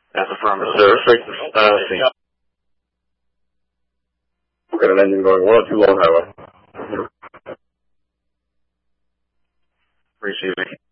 That's affirmative. Sir, restricted scene. We've got an engine going 102 Long Highway. Receiving.